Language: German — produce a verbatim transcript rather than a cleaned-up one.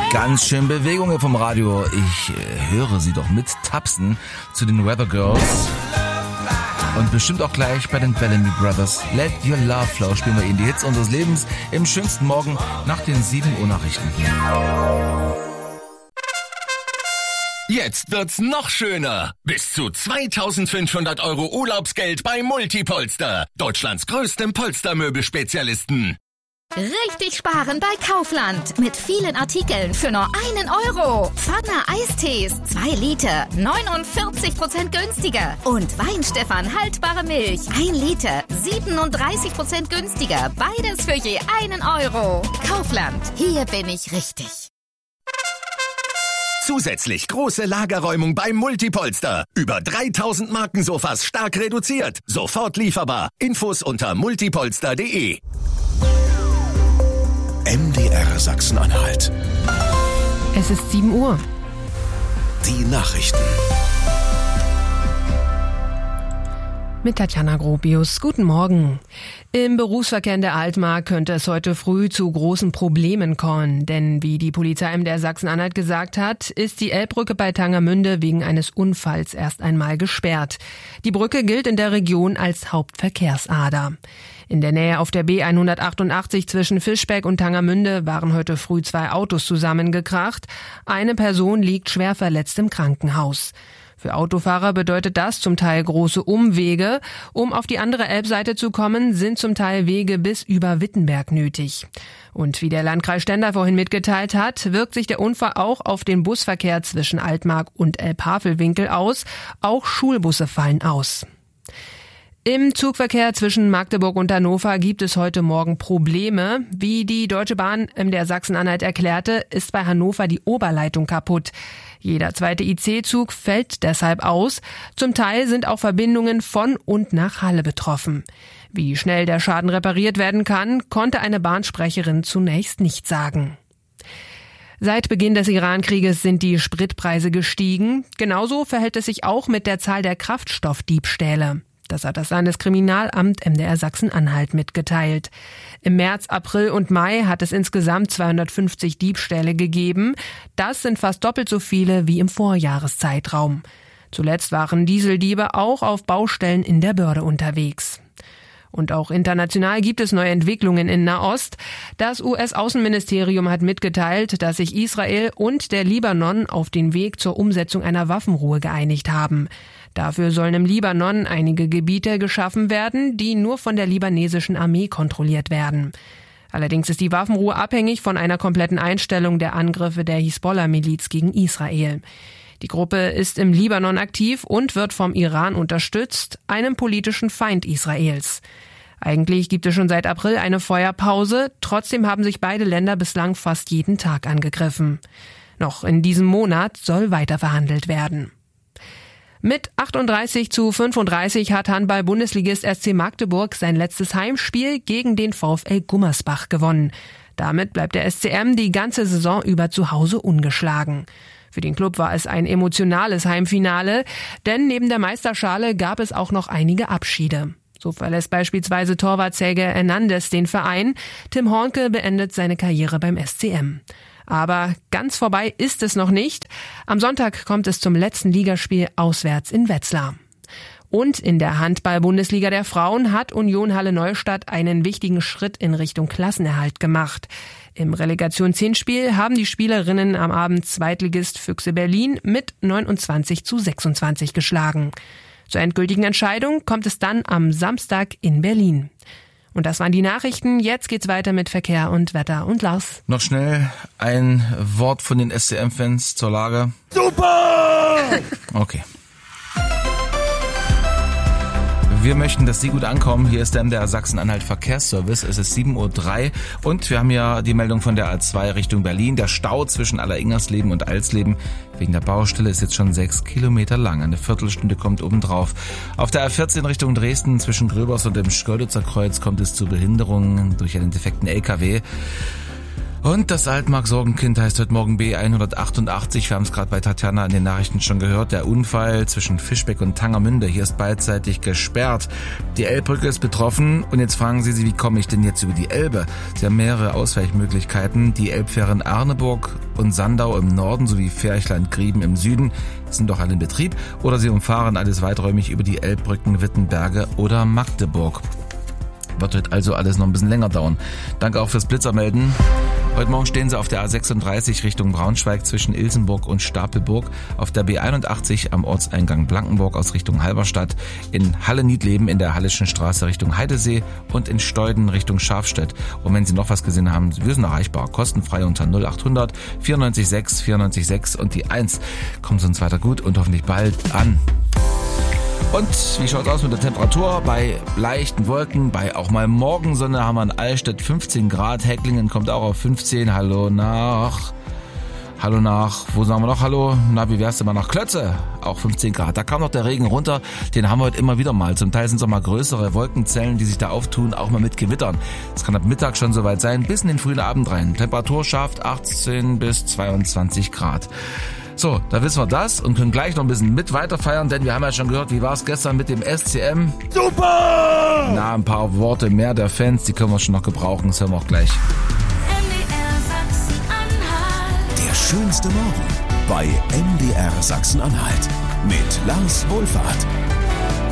Ganz schön Bewegung hier vom Radio. Ich äh, höre sie doch mit tapsen zu den Weather Girls. Und bestimmt auch gleich bei den Bellamy Brothers. Let Your Love Flow spielen wir Ihnen die Hits unseres Lebens im schönsten Morgen nach den sieben Uhr Nachrichten. Jetzt wird's noch schöner. Bis zu zweitausendfünfhundert Euro Urlaubsgeld bei Multipolster. Deutschlands größtem Polstermöbelspezialisten. Richtig sparen bei Kaufland. Mit vielen Artikeln für nur einen Euro. Pfanner Eistees, zwei Liter, neunundvierzig Prozent günstiger. Und Weinstefan haltbare Milch, ein Liter, siebenunddreißig Prozent günstiger. Beides für je einen Euro. Kaufland, hier bin ich richtig. Zusätzlich große Lagerräumung beim Multipolster. Über dreitausend Markensofas stark reduziert. Sofort lieferbar. Infos unter multipolster punkt de. M D R Sachsen-Anhalt. Es ist sieben Uhr. Die Nachrichten. Mit Tatjana Gropius. Guten Morgen. Im Berufsverkehr in der Altmark könnte es heute früh zu großen Problemen kommen. Denn wie die Polizei M D R Sachsen-Anhalt gesagt hat, ist die Elbbrücke bei Tangermünde wegen eines Unfalls erst einmal gesperrt. Die Brücke gilt in der Region als Hauptverkehrsader. In der Nähe auf der B hundertachtundachtzig zwischen Fischbeck und Tangermünde waren heute früh zwei Autos zusammengekracht. Eine Person liegt schwer verletzt im Krankenhaus. Für Autofahrer bedeutet das zum Teil große Umwege. Um auf die andere Elbseite zu kommen, sind zum Teil Wege bis über Wittenberg nötig. Und wie der Landkreis Stendal vorhin mitgeteilt hat, wirkt sich der Unfall auch auf den Busverkehr zwischen Altmark und Elbhavelwinkel aus. Auch Schulbusse fallen aus. Im Zugverkehr zwischen Magdeburg und Hannover gibt es heute Morgen Probleme. Wie die Deutsche Bahn M D R Sachsen-Anhalt erklärte, ist bei Hannover die Oberleitung kaputt. Jeder zweite I C-Zug fällt deshalb aus. Zum Teil sind auch Verbindungen von und nach Halle betroffen. Wie schnell der Schaden repariert werden kann, konnte eine Bahnsprecherin zunächst nicht sagen. Seit Beginn des Iran-Krieges sind die Spritpreise gestiegen. Genauso verhält es sich auch mit der Zahl der Kraftstoffdiebstähle. Das hat das Landeskriminalamt M D R Sachsen-Anhalt mitgeteilt. Im März, April und Mai hat es insgesamt zweihundertfünfzig Diebstähle gegeben. Das sind fast doppelt so viele wie im Vorjahreszeitraum. Zuletzt waren Dieseldiebe auch auf Baustellen in der Börde unterwegs. Und auch international gibt es neue Entwicklungen in Nahost. Das U S-Außenministerium hat mitgeteilt, dass sich Israel und der Libanon auf den Weg zur Umsetzung einer Waffenruhe geeinigt haben. Dafür sollen im Libanon einige Gebiete geschaffen werden, die nur von der libanesischen Armee kontrolliert werden. Allerdings ist die Waffenruhe abhängig von einer kompletten Einstellung der Angriffe der Hisbollah-Miliz gegen Israel. Die Gruppe ist im Libanon aktiv und wird vom Iran unterstützt, einem politischen Feind Israels. Eigentlich gibt es schon seit April eine Feuerpause, trotzdem haben sich beide Länder bislang fast jeden Tag angegriffen. Noch in diesem Monat soll weiter verhandelt werden. Mit achtunddreißig zu fünfunddreißig hat Handball-Bundesligist S C Magdeburg sein letztes Heimspiel gegen den VfL Gummersbach gewonnen. Damit bleibt der S C M die ganze Saison über zu Hause ungeschlagen. Für den Klub war es ein emotionales Heimfinale, denn neben der Meisterschale gab es auch noch einige Abschiede. So verlässt beispielsweise Torwart Sergej Hernandez den Verein. Tim Hornke beendet seine Karriere beim S C M. Aber ganz vorbei ist es noch nicht. Am Sonntag kommt es zum letzten Ligaspiel auswärts in Wetzlar. Und in der Handball-Bundesliga der Frauen hat Union Halle-Neustadt einen wichtigen Schritt in Richtung Klassenerhalt gemacht. Im Relegationshinspiel haben die Spielerinnen am Abend Zweitligist Füchse Berlin mit neunundzwanzig zu sechsundzwanzig geschlagen. Zur endgültigen Entscheidung kommt es dann am Samstag in Berlin. Und das waren die Nachrichten. Jetzt geht's weiter mit Verkehr und Wetter. Und Lars? Noch schnell ein Wort von den S C M-Fans zur Lage. Super! Okay. Wir möchten, dass Sie gut ankommen. Hier ist der M D R Sachsen-Anhalt Verkehrsservice. Es ist sieben Uhr drei und wir haben ja die Meldung von der A zwei Richtung Berlin. Der Stau zwischen Alleringersleben und Alsleben wegen der Baustelle ist jetzt schon sechs Kilometer lang. Eine Viertelstunde kommt obendrauf. Auf der A vierzehn Richtung Dresden zwischen Gröbers und dem Schkeuditzer Kreuz kommt es zu Behinderungen durch einen defekten L K W. Und das Altmark-Sorgenkind heißt heute Morgen B hundertachtundachtzig. Wir haben es gerade bei Tatjana in den Nachrichten schon gehört. Der Unfall zwischen Fischbeck und Tangermünde. Hier ist beidseitig gesperrt. Die Elbbrücke ist betroffen. Und jetzt fragen Sie sich, wie komme ich denn jetzt über die Elbe? Sie haben mehrere Ausweichmöglichkeiten. Die Elbfähren Arneburg und Sandau im Norden sowie Ferchland-Grieben im Süden sind doch alle in Betrieb. Oder Sie umfahren alles weiträumig über die Elbbrücken Wittenberge oder Magdeburg. Wird heute also alles noch ein bisschen länger dauern. Danke auch fürs Blitzermelden. Heute Morgen stehen Sie auf der A sechsunddreißig Richtung Braunschweig zwischen Ilsenburg und Stapelburg, auf der B einundachtzig am Ortseingang Blankenburg aus Richtung Halberstadt, in Halle-Niedleben in der Hallischen Straße Richtung Heidesee und in Steuden Richtung Schafstedt. Und wenn Sie noch was gesehen haben, wir sind erreichbar, kostenfrei unter null achthundert vierundneunzig sechs vierundneunzig sechs und die eins. Kommen Sie uns weiter gut und hoffentlich bald an. Und wie schaut's aus mit der Temperatur? Bei leichten Wolken, bei auch mal Morgensonne haben wir in Allstedt fünfzehn Grad. Hecklingen kommt auch auf fünfzehn. Hallo nach... Hallo nach... Wo sagen wir noch Hallo? Na, wie wär's denn mal nach Klötze? Auch fünfzehn Grad. Da kam noch der Regen runter. Den haben wir heute immer wieder mal. Zum Teil sind es auch mal größere Wolkenzellen, die sich da auftun, auch mal mit Gewittern. Es kann ab Mittag schon soweit sein, bis in den frühen Abend rein. Temperatur schafft achtzehn bis zweiundzwanzig Grad. So, da wissen wir das und können gleich noch ein bisschen mit weiter feiern, denn wir haben ja schon gehört, wie war es gestern mit dem S C M? Super! Na, ein paar Worte mehr der Fans, die können wir schon noch gebrauchen, das hören wir auch gleich. Der schönste Morgen bei M D R Sachsen-Anhalt mit Lars Wohlfahrt.